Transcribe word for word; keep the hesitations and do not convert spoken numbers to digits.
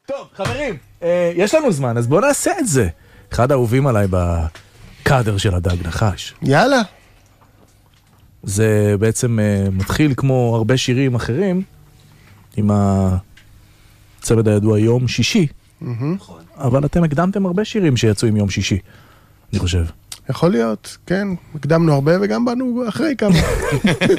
טוב, חברים, יש לנו זמן, אז בואו נעשה את זה. אחד האהובים עליי בקאדר של הדג נחש. יאללה. זה בעצם מתחיל כמו הרבה שירים אחרים, עם הצמד הידוע יום שישי. אבל אתם הקדמתם הרבה שירים שיצאו עם יום שישי, אני חושב. יכול להיות, כן. הקדמנו הרבה וגם באנו אחרי כמה.